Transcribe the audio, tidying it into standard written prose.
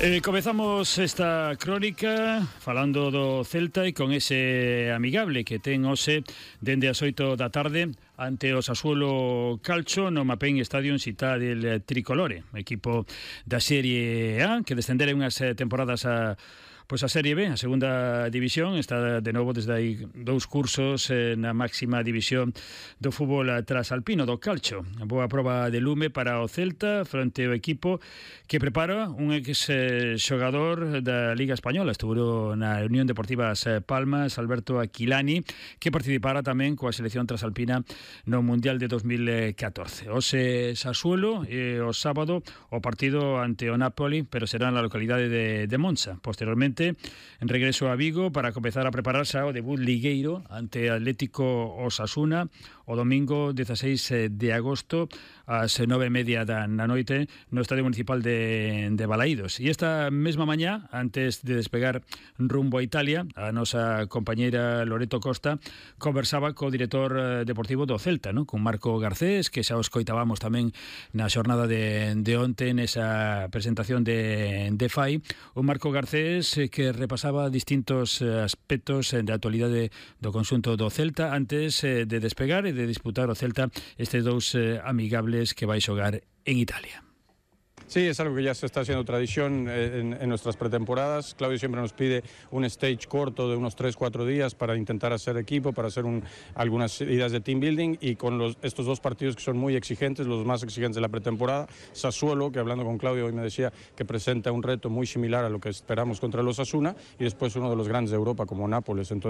Comezamos esta crónica falando do Celta e con ese amigable que ten hoxe dende as 8 da tarde ante o Sassuolo Calcio no Mapei Stadium Città del Tricolore, equipo da Serie A que descendera unhas temporadas a Serie B, a segunda división. Está de novo desde aí 2 cursos na máxima división do fútbol trasalpino, do calcio. Boa proba de lume para o Celta fronte ao equipo que prepara un ex xogador da Liga Española. Estuvo na Unión Deportiva As Palmas, Alberto Aquilani, que participara tamén coa selección trasalpina no Mundial de 2014. Ose Sassuolo o sábado o partido ante o Napoli, pero será na localidade de Monza. Posteriormente en regreso a Vigo para comezar a prepararse ao debut ligueiro ante Atlético Osasuna o domingo 16 de agosto ás 9:30 da noite no Estadio Municipal de Balaídos. E esta mesma mañá, antes de despegar rumbo a Italia, a nosa compañeira Loreto Costa conversaba co director deportivo do Celta, con Marco Garcés, que xa os coitábamos tamén na xornada de onte nesa presentación de FAI. O Marco Garcés que repasaba distintos aspectos da actualidade do conxunto do Celta antes de despegar e de disputar o Celta estes 2 amigables que vai xogar en Italia. Sí, es algo que ya se está haciendo tradición en nuestras pretemporadas. Claudio siempre nos pide un stage corto de unos 3-4 días para intentar hacer equipo, para hacer algunas ideas de team building, y con estos 2 partidos que son muy exigentes, los más exigentes de la pretemporada. Sassuolo, que hablando con Claudio hoy me decía que presenta un reto muy similar a lo que esperamos contra los Osasuna, y después uno de los grandes de Europa como Nápoles. Entonces